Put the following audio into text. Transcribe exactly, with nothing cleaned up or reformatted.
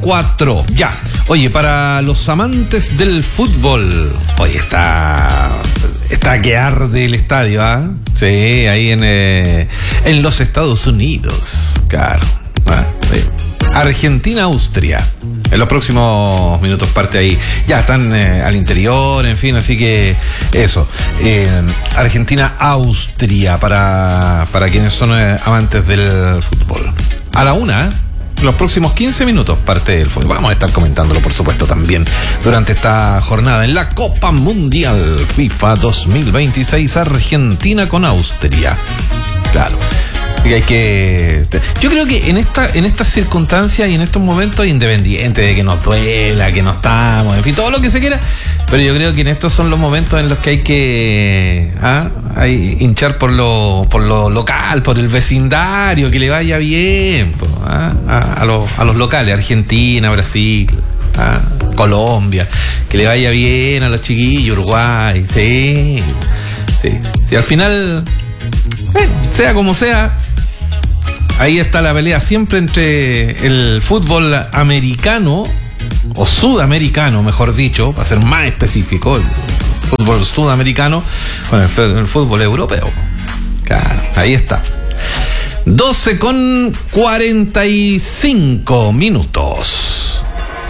cuatro. Ya. Oye, para los amantes del fútbol, oye, está está que arde el estadio, ¿ah? ¿eh? Sí, ahí en, eh, en los Estados Unidos. Claro. ¿Ah? Sí. Argentina-Austria. En los próximos minutos parte ahí. Ya están eh, al interior, en fin, así que eso. Eh, Argentina-Austria para, para quienes son eh, amantes del fútbol. A la una, los próximos quince minutos parte del fútbol. Vamos a estar comentándolo, por supuesto, también durante esta jornada en la Copa Mundial FIFA dos mil veintiséis, Argentina con Austria. Claro. Hay que, yo creo que en esta en estas circunstancias y en estos momentos, independiente de que nos duela, que no estamos, en fin, todo lo que se quiera, pero yo creo que en estos son los momentos en los que hay que ¿ah? hay, hinchar por lo por lo local, por el vecindario, que le vaya bien, pues, ¿ah? a, a, los, a los locales, Argentina, Brasil, ¿ah? Colombia, que le vaya bien a los chiquillos, Uruguay, sí, sí, sí, al final, eh, sea como sea, ahí está la pelea siempre entre el fútbol americano, o sudamericano, mejor dicho, para ser más específico, el fútbol sudamericano con el, el fútbol europeo. Claro, ahí está. doce con cuarenta y cinco minutos.